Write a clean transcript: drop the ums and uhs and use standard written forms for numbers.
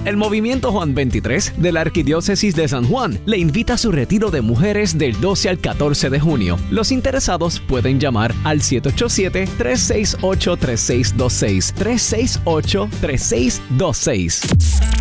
El Movimiento Juan 23 de la Arquidiócesis de San Juan le invita a su retiro de mujeres del 12 al 14 de junio. Los interesados pueden llamar al 787-368-3626. 368-3626.